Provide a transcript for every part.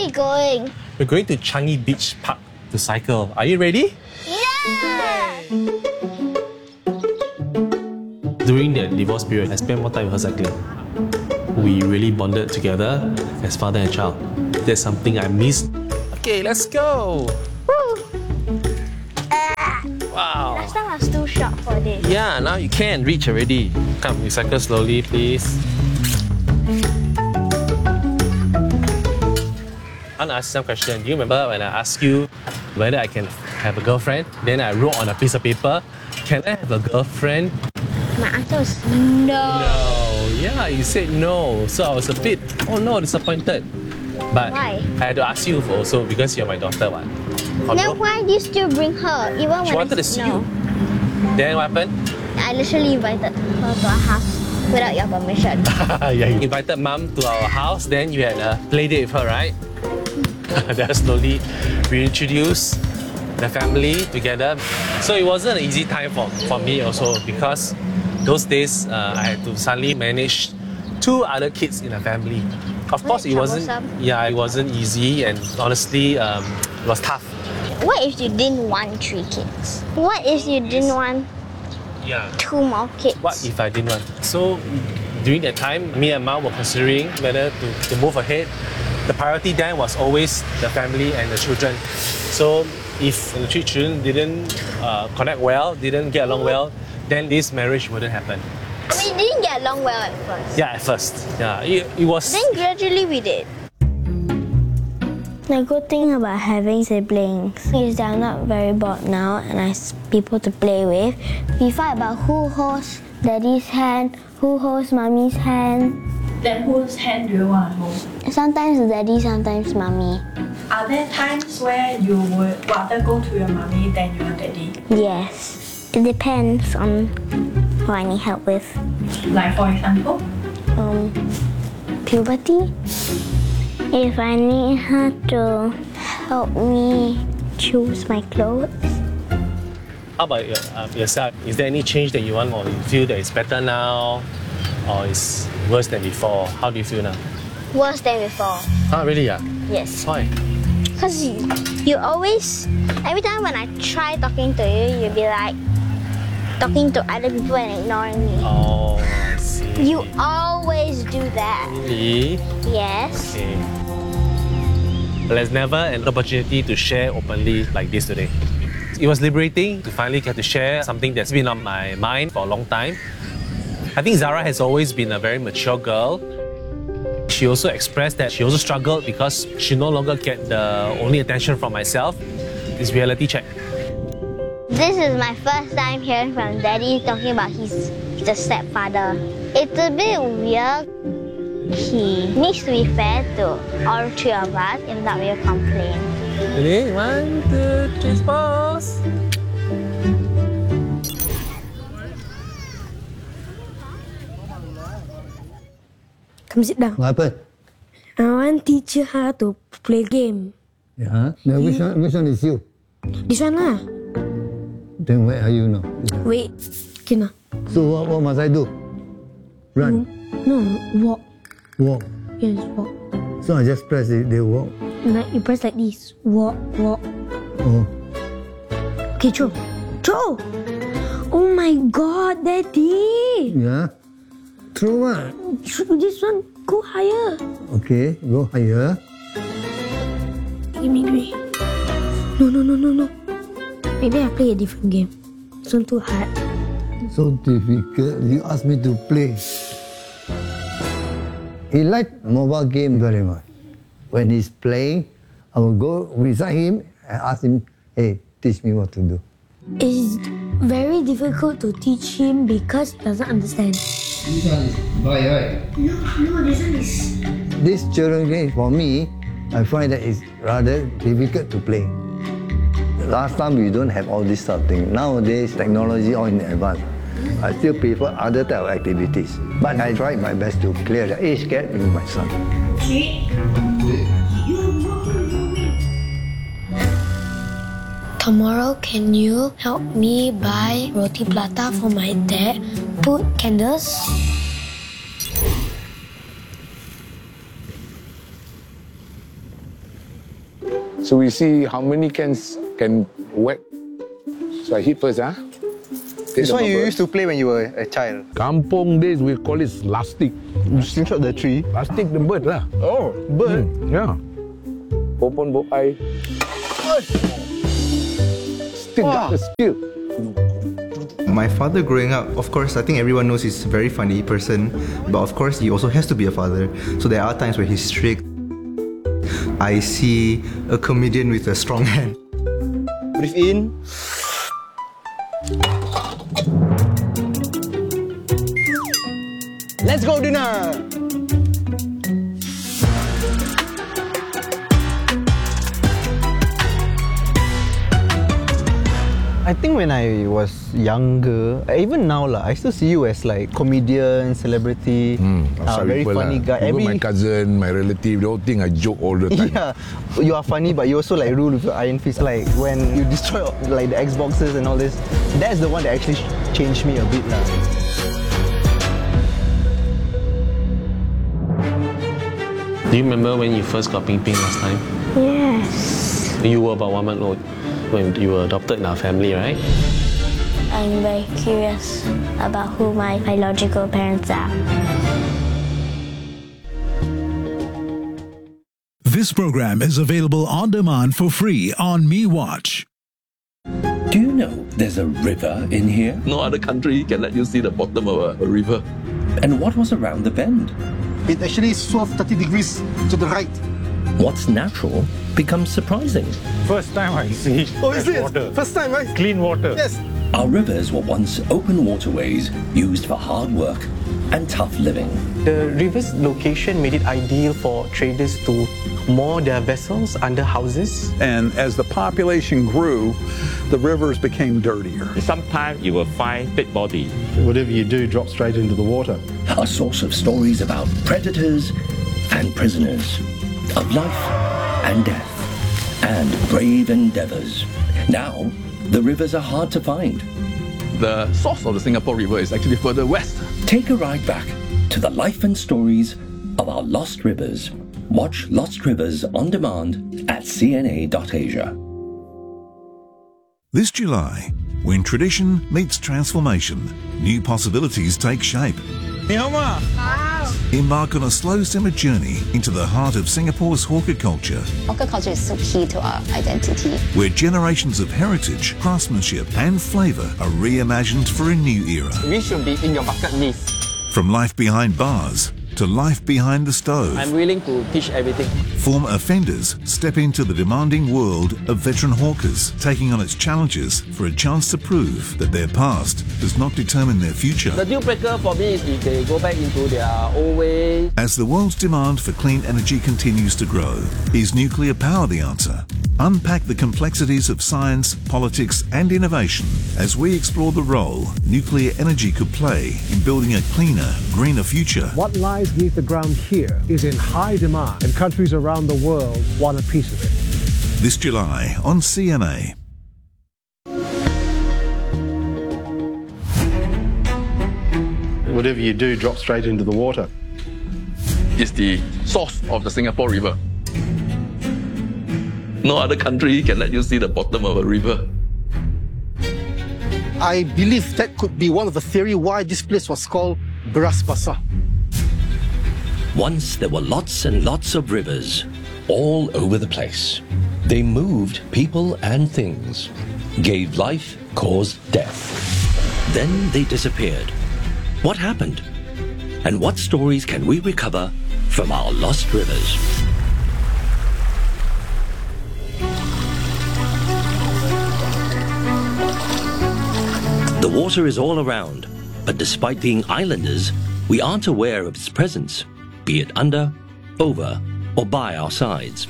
we going? We're going to Changi Beach Park to cycle. Are you ready? Yeah! During the divorce period, I spent more time with her cycling. We really bonded together as father and child. That's something I missed. Okay, let's go! Woo! Wow! Last time I was too short for this. Yeah, now you can reach already. Come, we cycle slowly, please. I want to ask you some question. Do you remember when I asked you whether I can have a girlfriend? Then I wrote on a piece of paper, can I have a girlfriend? My answer was no. No. Yeah, you said no. So I was a bit, disappointed. But Why? I had to ask you also because you're my daughter, what? Then why do you still bring her? Even She when wanted I to see said you. no? Then what happened? I literally invited her to our house without your permission. Yeah, you invited mom to our house, then you had a play date with her, right? Then slowly reintroduce the family together. So it wasn't an easy time for me also because those days I had to suddenly manage 2 other kids in the family. Of course, it wasn't. troublesome? Yeah, it wasn't easy, and honestly, it was tough. What if you didn't want 3 kids? What if you didn't want Yeah. 2 more kids? What if I didn't want? So during that time, me and mom were considering whether to move ahead. The priority then was always the family and the children. So if the 3 children didn't connect well, didn't get along well, then this marriage wouldn't happen. We didn't get along well at first. Yeah, at first. Yeah, it was. Then gradually we did. The good thing about having siblings is they're not very bored now and has people to play with. We fight about who holds daddy's hand, who holds mommy's hand. Then whose hand do you want to hold? Sometimes daddy, sometimes mommy. Are there times where you would rather go to your mommy than your daddy? Yes, it depends on what I need help with. Like for example? Puberty. If I need her to help me choose my clothes. How about yourself? Is there any change that you want, or you feel that it's better now, or it's worse than before? How do you feel now? Worse than before. Oh, really? Yeah. Yes. Why? Because you always, every time when I try talking to you, you'll be like talking to other people and ignoring me. Oh, I see. You always do that. Really? Yes. Okay. But there's never an opportunity to share openly like this today. It was liberating to finally get to share something that's been on my mind for a long time. I think Zara has always been a very mature girl. She also expressed that she also struggled because she no longer get the only attention from myself. It's reality check. This is my first time hearing from Daddy talking about he's the stepfather. It's a bit weird. He needs to be fair to all 3 of us, if not we'll complain. Ready? 1, 2, 3, pause. Come sit down. What happened? I want to teach you how to play game. Yeah. Now which one is you? This one lah. Then where are you now? Wait. Okay now. So what must I do? Run. No, walk. Walk. Yes, walk. So I just press it, they walk. Like you press like this. Walk, walk. Oh. Okay, throw. Throw! Oh my god, Daddy! Yeah. Throw what? This one, go higher. Okay, go higher. Give me. No. Maybe I play a different game. This one too hard. So difficult. You ask me to play. He liked mobile game very much. When he's playing, I will go beside him and ask him, hey, teach me what to do. It's very difficult to teach him because he doesn't understand. This one is boy, right? No, this one is... This children game, for me, I find that it's rather difficult to play. Last time we don't have all this sort of thing. Nowadays, technology all in advance. I still prefer other type of activities. But I tried my best to clear the age gap with my son. Tomorrow, can you help me buy roti prata for my dad? Put candles? So we see how many cans can whack. So I hit first, huh? This one you used to play when you were a child. Kampong days, we call it lastik. You slingshot the tree. Lastik the bird lah. Oh, bird. Yeah. Open both eye. Still got the skill. My father growing up, of course, I think everyone knows he's a very funny person, but of course he also has to be a father. So there are times where he's strict. I see a comedian with a strong hand. Breathe in. Let's go dinner! I think when I was younger, even now lah, I still see you as like comedian, celebrity, very funny guy. Even my cousin, my relative, they all think I joke all the time. Yeah, you are funny, but you also like rule with your iron fist. Like when you destroy like the Xboxes and all this, that's the one that actually changed me a bit lah. Do you remember when you first got Ping Ping last time? Yes. You were about 1 month old when you were adopted in our family, right? I'm very curious about who my biological parents are. This program is available on demand for free on MeWatch. Do you know there's a river in here? No other country can let you see the bottom of a river. And what was around the bend? It actually swerved 30 degrees to the right. What's natural becomes surprising. First time I see water. First time, right? Clean water. Yes. Our rivers were once open waterways used for hard work and tough living. The river's location made it ideal for traders to moor their vessels under houses. And as the population grew, the rivers became dirtier. Sometimes you will find dead body. Whatever you do drops straight into the water. A source of stories about predators and prisoners, of life and death, and brave endeavors. Now, the rivers are hard to find. The source of the Singapore River is actually further west. Take a ride back to the life and stories of our lost rivers. Watch Lost Rivers on demand at cna.asia. This July, when tradition meets transformation, new possibilities take shape. Embark on a slow simmer journey into the heart of Singapore's hawker culture. Hawker culture is so key to our identity. Where generations of heritage, craftsmanship and flavour are reimagined for a new era. We should be in your bucket list. From life behind bars to life behind the stove. I'm willing to teach everything. Former offenders step into the demanding world of veteran hawkers, taking on its challenges for a chance to prove that their past does not determine their future. The deal breaker for me is if they go back into their old way. As the world's demand for clean energy continues to grow, is nuclear power the answer? Unpack the complexities of science, politics and innovation as we explore the role nuclear energy could play in building a cleaner, greener future. What lies beneath the ground here is in high demand, and countries around the world want a piece of it. This July on CNA. Whatever you do drops straight into the water. It's the source of the Singapore River. No other country can let you see the bottom of a river. I believe that could be one of the theory why this place was called Beras Basah. Once there were lots and lots of rivers all over the place. They moved people and things, gave life, caused death. Then they disappeared. What happened? And what stories can we recover from our lost rivers? The water is all around, but despite being islanders, we aren't aware of its presence, be it under, over, or by our sides.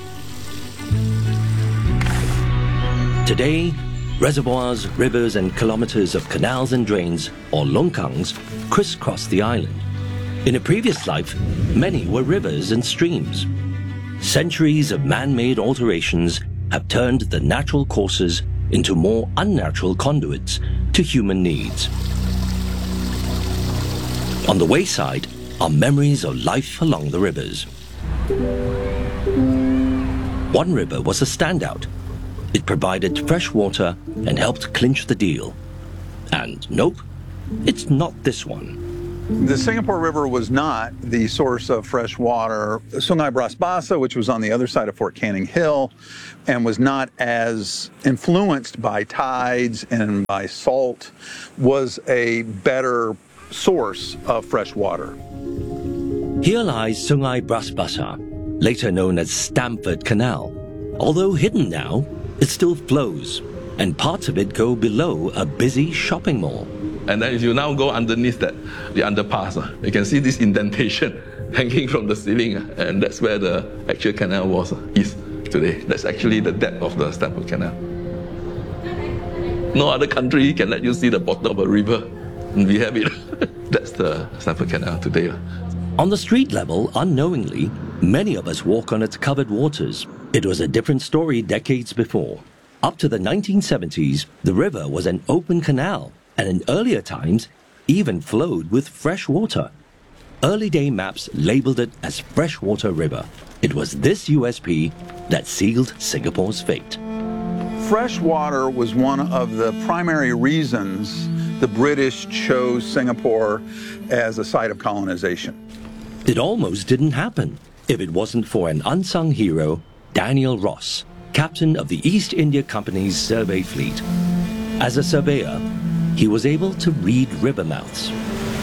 Today, reservoirs, rivers, and kilometers of canals and drains, or longkangs, crisscross the island. In a previous life, many were rivers and streams. Centuries of man-made alterations have turned the natural courses into more unnatural conduits to human needs. On the wayside are memories of life along the rivers. One river was a standout. It provided fresh water and helped clinch the deal. And nope, it's not this one. The Singapore River was not the source of fresh water. Sungai Bras Basah, which was on the other side of Fort Canning Hill, and was not as influenced by tides and by salt, was a better source of fresh water. Here lies Sungai Bras Basah, later known as Stamford Canal. Although hidden now, it still flows, and parts of it go below a busy shopping mall. And then if you now go underneath that, the underpass, you can see this indentation hanging from the ceiling, and that's where the actual canal is today. That's actually the depth of the Stamford Canal. No other country can let you see the bottom of a river, and we have it. That's the Stamford Canal today. On the street level, unknowingly, many of us walk on its covered waters. It was a different story decades before. Up to the 1970s, the river was an open canal, and in earlier times, even flowed with fresh water. Early day maps labelled it as Freshwater River. It was this USP that sealed Singapore's fate. Fresh water was one of the primary reasons the British chose Singapore as a site of colonization. It almost didn't happen if it wasn't for an unsung hero, Daniel Ross, captain of the East India Company's survey fleet. As a surveyor, he was able to read river mouths.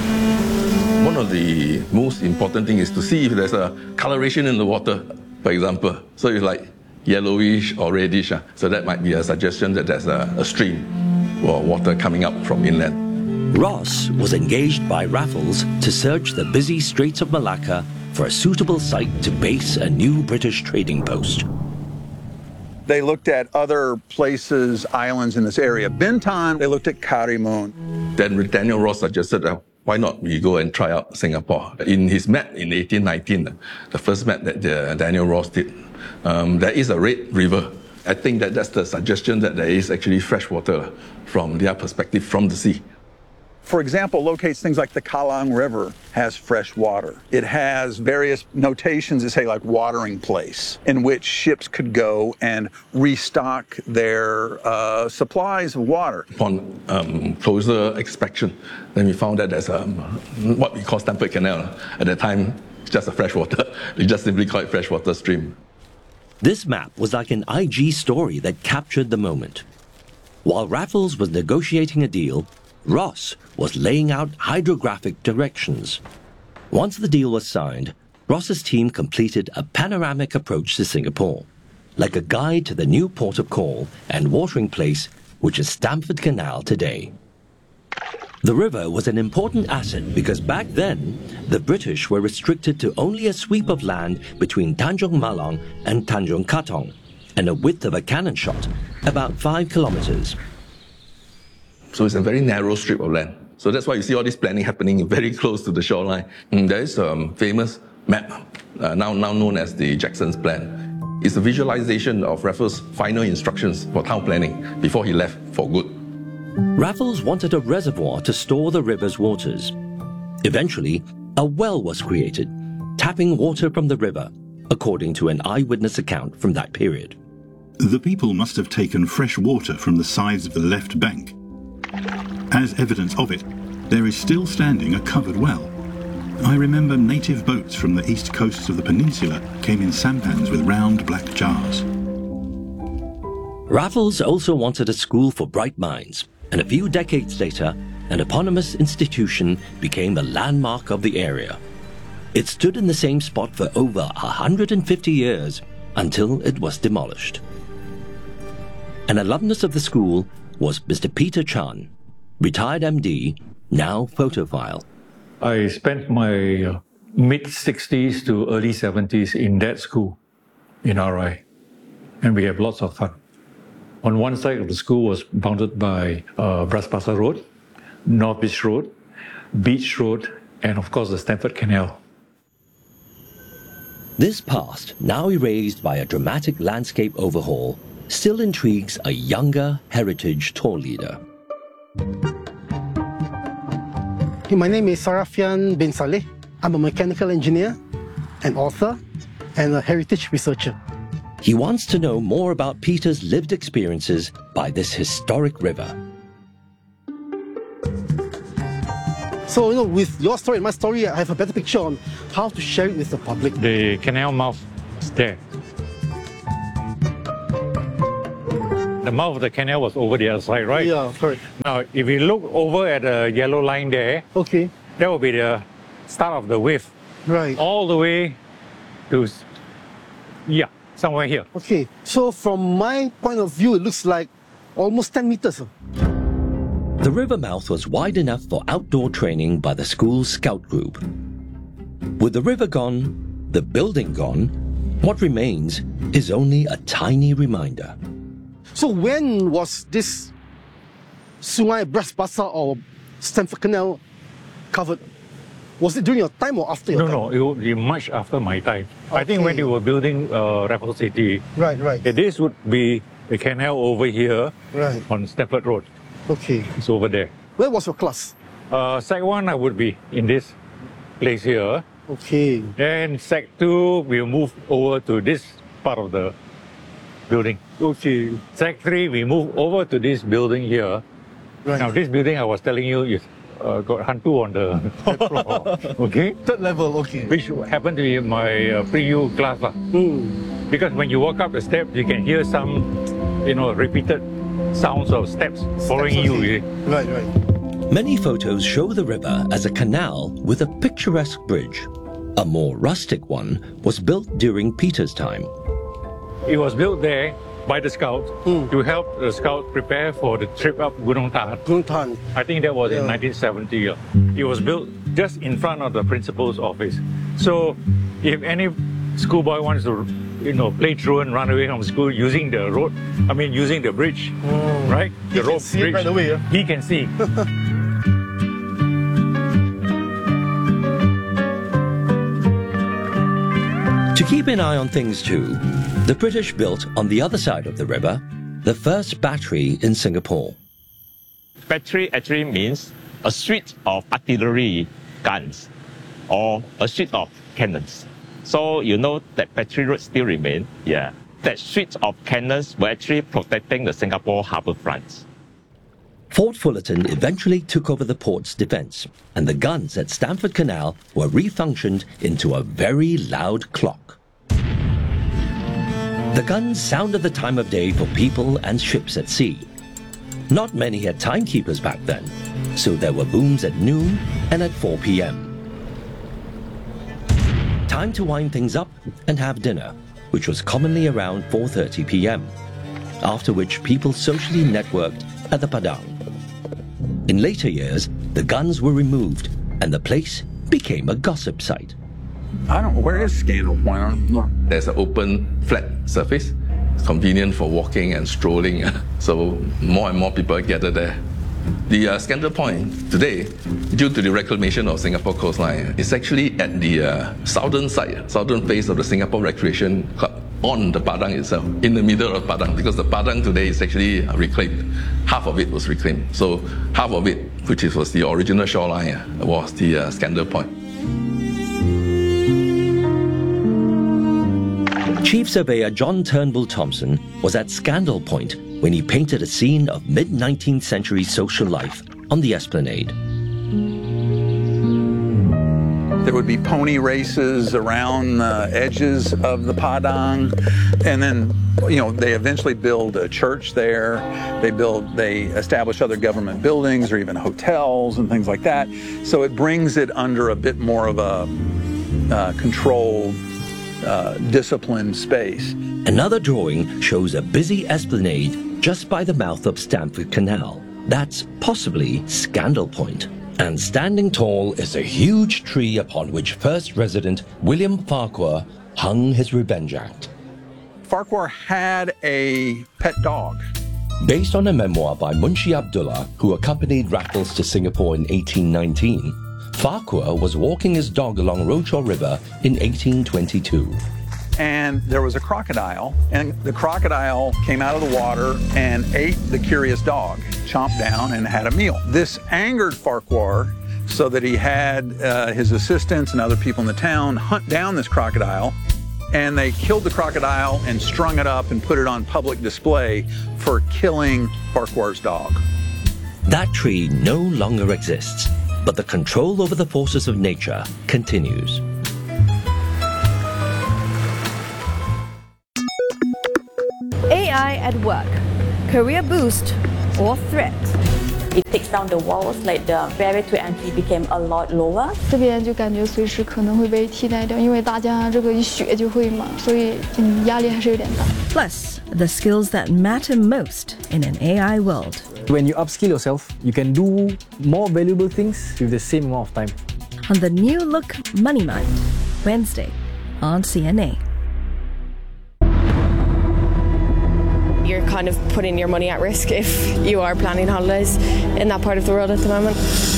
One of the most important things is to see if there's a coloration in the water, for example. So it's like yellowish or reddish. So that might be a suggestion that there's a stream or water coming up from inland. Ross was engaged by Raffles to search the busy Straits of Malacca for a suitable site to base a new British trading post. They looked at other places, islands in this area. Bintan, they looked at Karimun. Then Daniel Ross suggested that why not we go and try out Singapore. In his map in 1819, the first map that Daniel Ross did, there is a red river. I think that's the suggestion that there is actually fresh water from their perspective from the sea. For example, locates things like the Kallang River has fresh water. It has various notations that say like watering place in which ships could go and restock their supplies of water. Upon closer inspection, then we found that there's what we call Stamford Canal. At the time, it's just a freshwater. We just simply call it freshwater stream. This map was like an IG story that captured the moment. While Raffles was negotiating a deal, Ross was laying out hydrographic directions. Once the deal was signed, Ross's team completed a panoramic approach to Singapore, like a guide to the new port of call and watering place, which is Stamford Canal today. The river was an important asset because back then, the British were restricted to only a sweep of land between Tanjung Malang and Tanjung Katong, and a width of a cannon shot, about 5 kilometers. So it's a very narrow strip of land. So that's why you see all this planning happening very close to the shoreline. There is a famous map, now known as the Jackson's Plan. It's a visualization of Raffles' final instructions for town planning before he left for good. Raffles wanted a reservoir to store the river's waters. Eventually, a well was created, tapping water from the river, according to an eyewitness account from that period. The people must have taken fresh water from the sides of the left bank. As evidence of it, there is still standing a covered well. I remember native boats from the east coasts of the peninsula came in sampans with round black jars. Raffles also wanted a school for bright minds, and a few decades later, an eponymous institution became a landmark of the area. It stood in the same spot for over 150 years until it was demolished. An alumnus of the school was Mr. Peter Chan, retired MD, now photophile. I spent my mid-60s to early 70s in that school in RI, and we have lots of fun. On one side of the school was bounded by Bras Basah Road, North Beach Road, and of course the Stamford Canal. This past, now erased by a dramatic landscape overhaul, still intrigues a younger heritage tour leader. My name is Sarafian bin Saleh. I'm a mechanical engineer, an author, and a heritage researcher. He wants to know more about Peter's lived experiences by this historic river. So, with your story and my story, I have a better picture on how to share it with the public. The canal mouth is there. The mouth of the canal was over the other side, right? Yeah, correct. Now, if you look over at the yellow line there, okay, that will be the start of the wave. Right. All the way to, somewhere here. Okay, so from my point of view, it looks like almost 10 meters. The river mouth was wide enough for outdoor training by the school's scout group. With the river gone, the building gone, what remains is only a tiny reminder. So when was this Sungai Bras Basah or Stamford Canal covered? Was it during your time or after your time? No, it would be much after my time. I think when they were building Raffles City, right. This would be the canal over here on Stamford Road. Okay. It's over there. Where was your class? Sec 1, I would be in this place here. Okay. Then Sec 2, we'll move over to this part of the building. Okay. Sec 3, we move over to this building here. Right. Now, this building I was telling you is got hantu on the third floor. Okay? Third level, okay. Which happened to be my pre-U class. Because when you walk up the steps, you can hear some, repeated sounds of steps following you. Right. Many photos show the river as a canal with a picturesque bridge. A more rustic one was built during Peter's time. It was built there by the scouts to help the scouts prepare for the trip up Gunung Tan. I think that was in 1970. It was built just in front of the principal's office. So if any schoolboy wants to play truant, run away from school using the road, using the bridge, right? The rope bridge. Right away, He can see. To keep an eye on things too, the British built on the other side of the river the first battery in Singapore. Battery actually means a suite of artillery guns or a suite of cannons. So that battery roads still remain. Yeah. That suite of cannons were actually protecting the Singapore harbour front. Fort Fullerton eventually took over the port's defence, and the guns at Stamford Canal were refunctioned into a very loud clock. The guns sounded the time of day for people and ships at sea. Not many had timekeepers back then, so there were booms at noon and at 4 p.m. Time to wind things up and have dinner, which was commonly around 4:30 p.m., after which people socially networked at the Padang. In later years, the guns were removed and the place became a gossip site. I don't know, where is Scandal Point? There's an open, flat surface. It's convenient for walking and strolling, so more and more people gather there. The Scandal Point today, due to the reclamation of Singapore coastline, is actually at the southern side, southern face of the Singapore Recreation Club, on the Padang itself, in the middle of Padang, because the Padang today is actually reclaimed. Half of it was reclaimed. So half of it, which was the original shoreline, was the Scandal Point. Chief Surveyor John Turnbull Thompson was at Scandal Point when he painted a scene of mid-19th century social life on the esplanade. There would be pony races around the edges of the Padang, and then they eventually build a church there. They establish other government buildings or even hotels and things like that. So it brings it under a bit more of a controlled, disciplined space. Another drawing shows a busy esplanade just by the mouth of Stamford Canal. That's possibly Scandal Point. And standing tall is a huge tree upon which first resident William Farquhar hung his revenge act. Farquhar had a pet dog. Based on a memoir by Munshi Abdullah, who accompanied Raffles to Singapore in 1819, Farquhar was walking his dog along Rochaw River in 1822. And there was a crocodile, and the crocodile came out of the water and ate the curious dog, chomped down and had a meal. This angered Farquhar so that he had his assistants and other people in the town hunt down this crocodile. and they killed the crocodile and strung it up and put it on public display for killing Farquhar's dog. That tree no longer exists, but the control over the forces of nature continues. AI at work, career boost or threat? It takes down the walls, like the barrier to entry became a lot lower. 这边就感觉随时可能会被替代掉，因为大家这个一学就会嘛，所以压力还是有点大。 Plus, the skills that matter most in an AI world. When you upskill yourself, you can do more valuable things with the same amount of time. On the new look Money Mind, Wednesday on CNA. You're kind of putting your money at risk if you are planning holidays in that part of the world at the moment.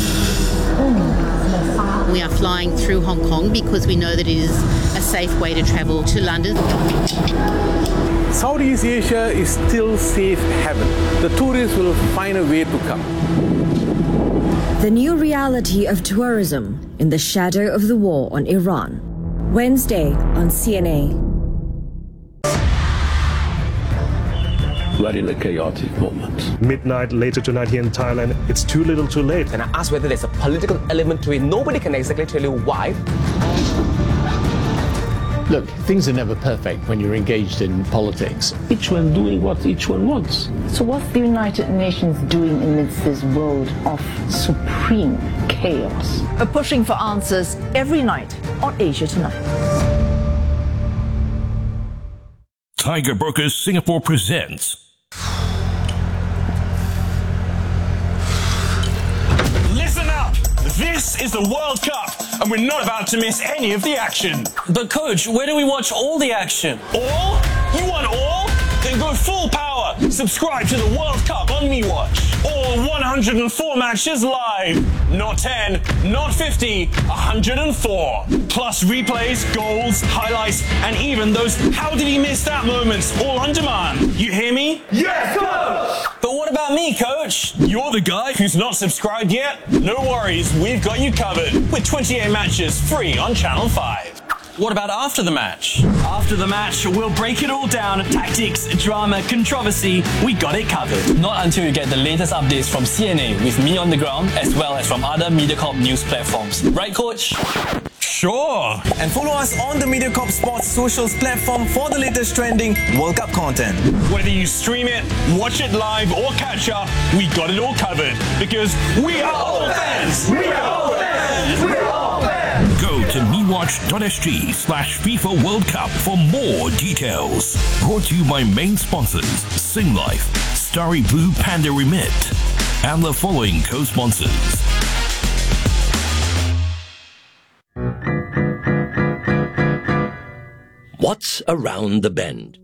We are flying through Hong Kong because we know that it is a safe way to travel to London. Southeast Asia is still safe haven. The tourists will find a way to come. The new reality of tourism in the shadow of the war on Iran. Wednesday on CNA. We're in a chaotic moment. Midnight later tonight here in Thailand, it's too little too late. And I asked whether there's a political element to it. Nobody can exactly tell you why. Look, things are never perfect when you're engaged in politics. Each one doing what each one wants. So what's the United Nations doing amidst this world of supreme chaos? We're pushing for answers every night on Asia Tonight. Tiger Brokers Singapore presents Listen up! This is the World Cup, and we're not about to miss any of the action. But coach, where do we watch all the action? All? You want all? Then go full power. Subscribe to the World Cup on MeWatch. All 104 matches live. Not 10, not 50, 104. Plus replays, goals, highlights, and even those how did he miss that moments all on demand. You hear me? Yes, coach! But what about me, coach? You're the guy who's not subscribed yet? No worries, we've got you covered. With 28 matches free on Channel 5. What about after the match? After the match, we'll break it all down. Tactics, drama, controversy, we got it covered. Not until you get the latest updates from CNA with me on the ground, as well as from other MediaCorp news platforms. Right, coach? Sure. And follow us on the MediaCorp Sports socials platform for the latest trending World Cup content. Whether you stream it, watch it live, or catch up, we got it all covered. Because we are all fans! We are all fans! We are all fans! Go to mewatch.sg/FIFA World Cup for more details. Brought to you by main sponsors Singlife, Starry Blue Panda Remit, and the following co-sponsors. What's around the bend?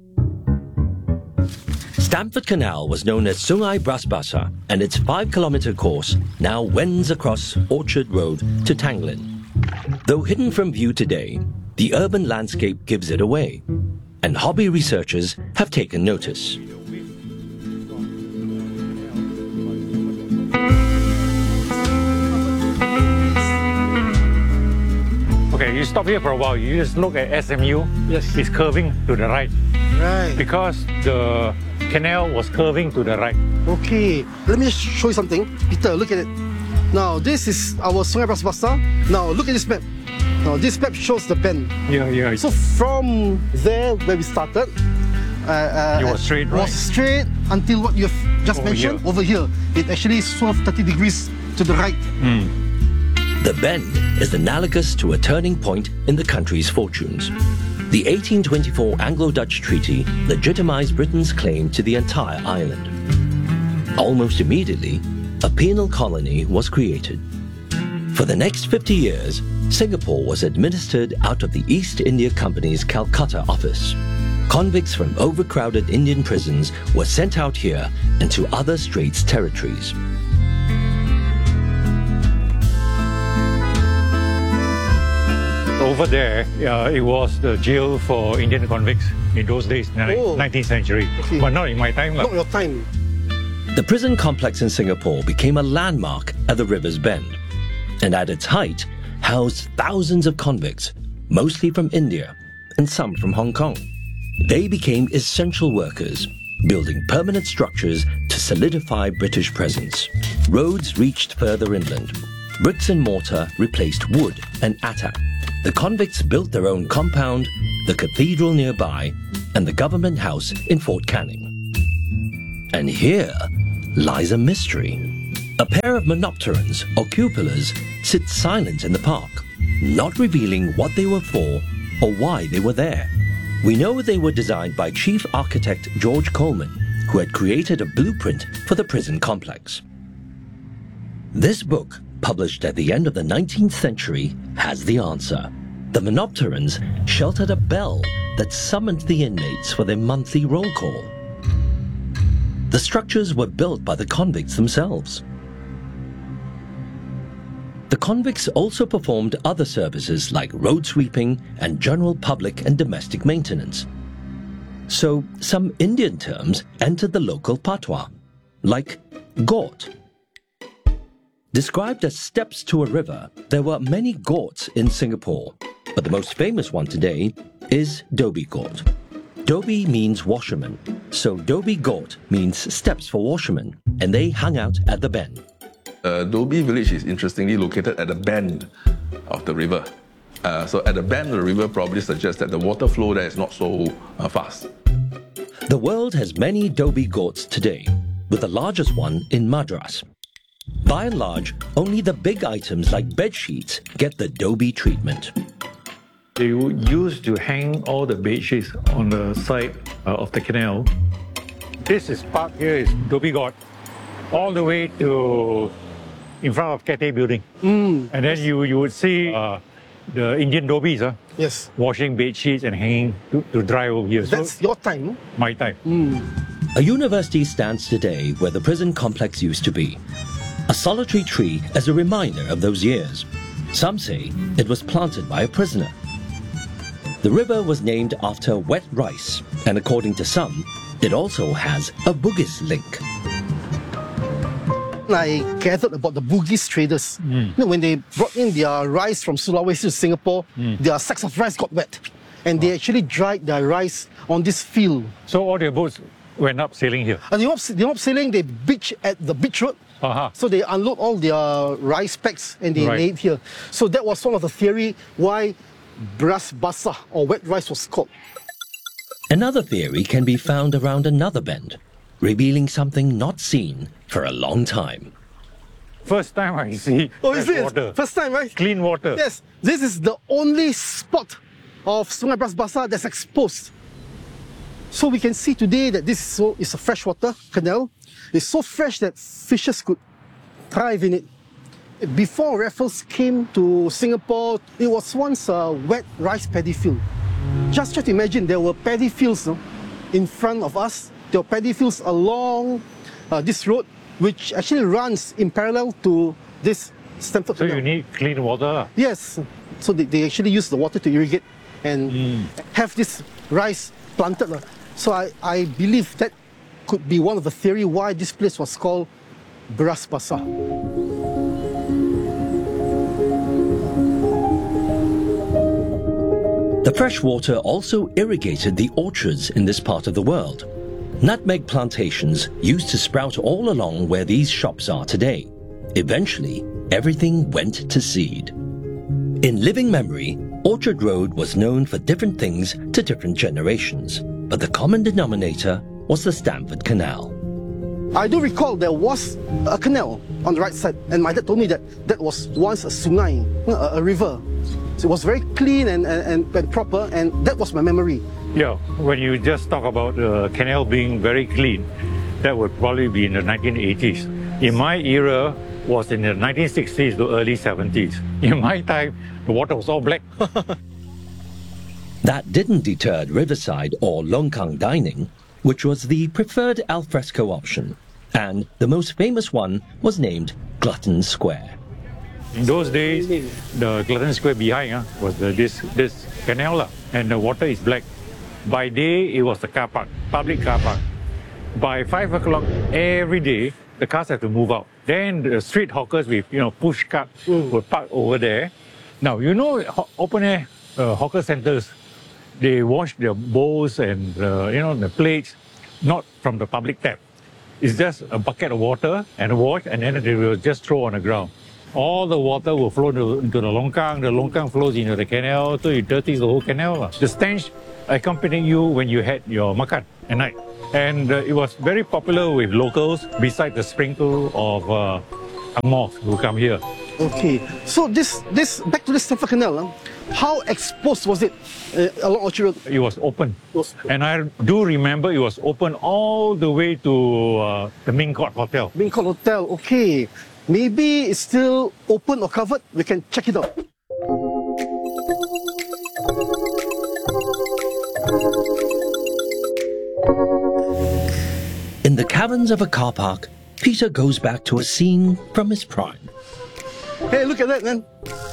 Stamford Canal was known as Sungai Bras Basah, and its 5-kilometre course now wends across Orchard Road to Tanglin. Though hidden from view today, the urban landscape gives it away, and hobby researchers have taken notice. Okay, you stop here for a while. You just look at SMU. Yes. It's curving to the right. Right. Because the canal was curving to the right. Okay, let me show you something. Peter, look at it. Now, this is our Sungai Bras Basah. Now, look at this map. Now, this map shows the bend. Yeah. So, from there where we started, it was straight, right? Was straight until what you have just mentioned, over here. It actually swerved 30 degrees to the right. The bend is analogous to a turning point in the country's fortunes. The 1824 Anglo-Dutch Treaty legitimized Britain's claim to the entire island. Almost immediately, a penal colony was created. For the next 50 years, Singapore was administered out of the East India Company's Calcutta office. Convicts from overcrowded Indian prisons were sent out here into other Straits territories. Over there, it was the jail for Indian convicts in those days, 19th century. Okay. But not in my time. Not your time. The prison complex in Singapore became a landmark at the river's bend, and at its height, housed thousands of convicts, mostly from India, and some from Hong Kong. They became essential workers, building permanent structures to solidify British presence. Roads reached further inland. Bricks and mortar replaced wood and atap. The convicts built their own compound, the cathedral nearby, and the government house in Fort Canning. And here lies a mystery. A pair of monopterons, or cupolas, sit silent in the park, not revealing what they were for or why they were there. We know they were designed by Chief Architect George Coleman, who had created a blueprint for the prison complex. This book, published at the end of the 19th century, has the answer. The monopterons sheltered a bell that summoned the inmates for their monthly roll call. The structures were built by the convicts themselves. The convicts also performed other services like road sweeping and general public and domestic maintenance. So some Indian terms entered the local patois, like gort. Described as steps to a river, there were many gorts in Singapore, but the most famous one today is Dhoby Gort. Dhoby means washerman, so Dhoby Gort means steps for washermen, and they hung out at the bend. Dhoby village is interestingly located at the bend of the river. So at the bend of the river probably suggests that the water flow there is not so fast. The world has many Dhoby Gorts today, with the largest one in Madras. By and large, only the big items like bed sheets get the Dhoby treatment. They used to hang all the bed sheets on the side of the canal. This is part here is Dhoby Gort, all the way to in front of Cathay building. And then you would see the Indian dhobis yes, washing bed sheets and hanging to dry over here. That's so, your time, no? My time. A university stands today where the prison complex used to be. A solitary tree as a reminder of those years. Some say it was planted by a prisoner. The river was named after wet rice, and according to some, it also has a Bugis link. I gathered about the Bugis traders. You know, when they brought in their rice from Sulawesi to Singapore, their sacks of rice got wet. And they actually dried their rice on this field. So all their boats went up sailing here? And they went up sailing, they beach at the beach road. So they unload all their rice packs and they laid here. So that was one of the theory why Beras Basah or wet rice was called. Another theory can be found around another bend, revealing something not seen for a long time. First time I see fresh water. First time, right? Clean water. Yes, this is the only spot of Sungai Beras Basah that's exposed. So we can see today that this is a freshwater canal. It's so fresh that fishes could thrive in it. Before Raffles came to Singapore, it was once a wet rice paddy field. Just try to imagine, there were paddy fields in front of us. There were paddy fields along this road, which actually runs in parallel to this Stamford Canal. So you need clean water? Yes. So they actually use the water to irrigate and have this rice planted. So I believe that could be one of the theory why this place was called Beras Basah. The fresh water also irrigated the orchards in this part of the world. Nutmeg plantations used to sprout all along where these shops are today. Eventually, everything went to seed. In living memory, Orchard Road was known for different things to different generations, but the common denominator was the Stamford Canal. I do recall there was a canal on the right side, and my dad told me that that was once a sungai, a river. So it was very clean and proper, and that was my memory. Yeah, when you just talk about the canal being very clean, that would probably be in the 1980s. In my era, was in the 1960s to early 70s. In my time, the water was all black. That didn't deter riverside or longkang dining, which was the preferred alfresco option, and the most famous one was named Glutton Square. In those days, the Glutton Square behind was this canal, and the water is black. By day, it was a car park, public car park. By 5 o'clock every day, the cars have to move out. Then the street hawkers with push carts would park over there. Now, open air hawker centers, they wash their bowls and the plates, not from the public tap. It's just a bucket of water and a wash, and then they will just throw on the ground. All the water will flow into the longkang. The longkang flows into the canal, so it dirties the whole canal. The stench accompanying you when you had your makan at night. And it was very popular with locals, besides the sprinkle of Angmos who come here. Okay, so this back to this Stamford Canal, how exposed was it along Orchard Road? It was open. And I do remember it was open all the way to the Ming Court Hotel. Ming Court Hotel, okay. Maybe it's still open or covered. We can check it out. In the caverns of a car park, Peter goes back to a scene from his prime. Hey, look at that, man.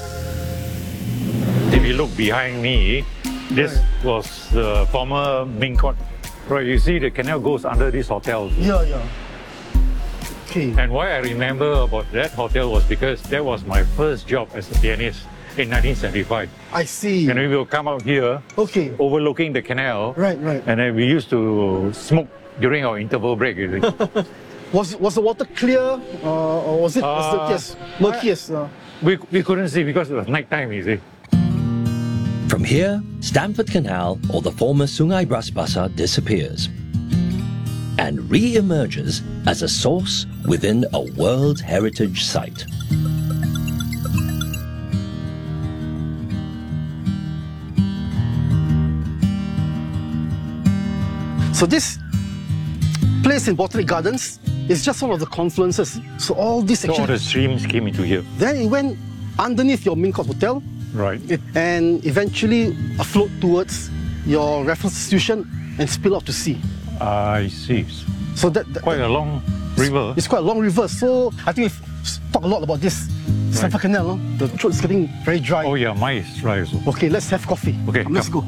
If you look behind me, this was the former Ming Court. Right, you see the canal goes under this hotel. Yeah. Okay. And why I remember about that hotel was because that was my first job as a pianist in 1975. I see. And we will come out here, overlooking the canal. Right. And then we used to smoke during our interval break. Was the water clear, or was it murky? We couldn't see because it was night time, you see. From here, Stamford Canal, or the former Sungai Bras Basah, disappears and re-emerges as a source within a World Heritage Site. So this place in Botanic Gardens is just one of the confluences. So all these all the streams came into here. Then it went underneath your Ming Court Hotel. Right. And eventually afloat towards your reference institution and spill out to sea. I see. So that quite a long river. It's quite a long river. So I think we've talked a lot about this Stamford Canal. The throat is getting very dry. Oh yeah, mine is dry also. Okay, let's have coffee. Okay, let's go.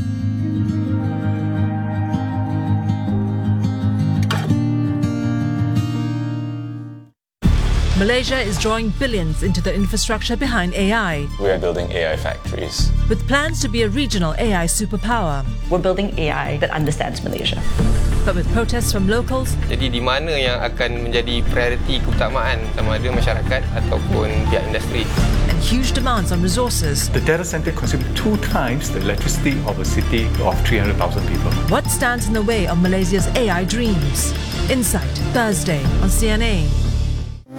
Malaysia is drawing billions into the infrastructure behind AI. We are building AI factories. With plans to be a regional AI superpower. We're building AI that understands Malaysia. But with protests from locals. Jadi di mana yang akan menjadi prioriti keutamaan sama ada masyarakat ataupun pihak industri. And huge demands on resources. The data center consumes 2 times the electricity of a city of 300,000 people. What stands in the way of Malaysia's AI dreams? Insight, Thursday on CNA.